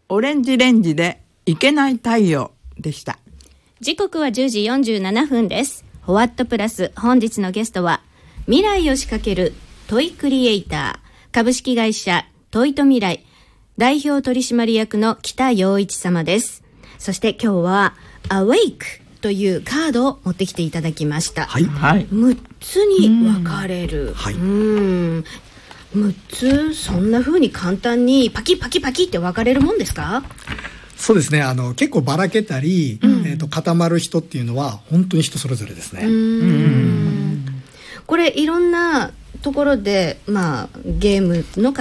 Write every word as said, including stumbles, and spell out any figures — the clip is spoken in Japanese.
オレンジレンジでいけない太陽でした。 時刻はじゅうじよんじゅうななふんです。ホワットプラス、本日のゲストは未来を仕掛けるトイクリエイター、株式会社トイと未来代表取締役の北陽一様です。そして今日はアウェイクというカードを持ってきていただきました。 はい、はい、 むっつに分かれる。 はい、うん、むっつ、そんな風に簡単にパキパキパキって分かれるもんですか？ そうですね、あの結構ばらけたり、うん、えーと、固まる人っていうのは本当に人それぞれですね。うーん、 うん、これいろんなところで、まあ、ゲームの